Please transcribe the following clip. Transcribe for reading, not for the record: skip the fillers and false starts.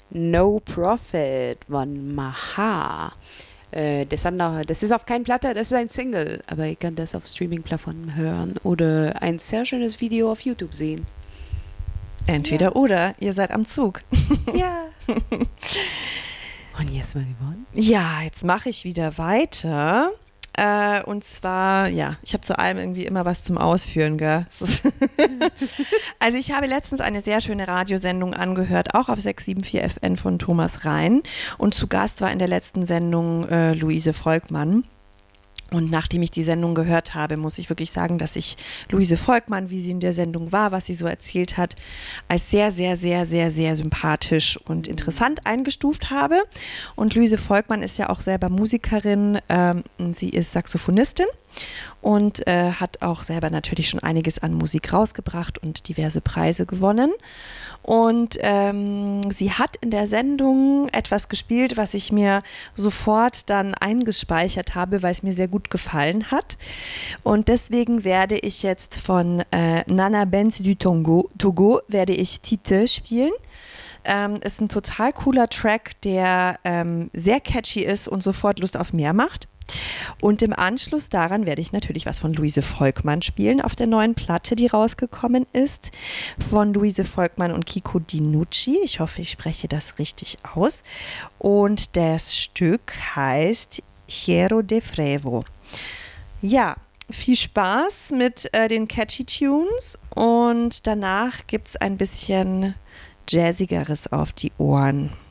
No Profit von Maha. Das ist auf keiner Platte, das ist ein Single, aber ihr könnt das auf Streaming-Plattformen hören oder ein sehr schönes Video auf YouTube sehen. Entweder oder, ihr seid am Zug. Ja. Und jetzt mal gewonnen? Ja, jetzt mache ich wieder weiter. Und zwar, ich habe zu allem irgendwie immer was zum Ausführen, gell? Also ich habe letztens eine sehr schöne Radiosendung angehört, auch auf 674 FN von Thomas Rhein. Und zu Gast war in der letzten Sendung Luise Volkmann. Und nachdem ich die Sendung gehört habe, muss ich wirklich sagen, dass ich Luise Volkmann, wie sie in der Sendung war, was sie so erzählt hat, als sehr, sehr, sehr, sehr, sehr sympathisch und interessant eingestuft habe. Und Luise Volkmann ist ja auch selber Musikerin. Sie ist Saxophonistin und hat auch selber natürlich schon einiges an Musik rausgebracht und diverse Preise gewonnen. Und sie hat in der Sendung etwas gespielt, was ich mir sofort dann eingespeichert habe, weil es mir sehr gut gefallen hat. Und deswegen werde ich jetzt von Nana Benz du Togo werde ich Tite spielen. Ist ein total cooler Track, der sehr catchy ist und sofort Lust auf mehr macht. Und im Anschluss daran werde ich natürlich was von Luise Volkmann spielen auf der neuen Platte, die rausgekommen ist, von Luise Volkmann und Kiko Dinucci. Ich hoffe, ich spreche das richtig aus. Und das Stück heißt Chiero de Frevo. Ja, viel Spaß mit den catchy Tunes und danach gibt es ein bisschen Jazzigeres auf die Ohren.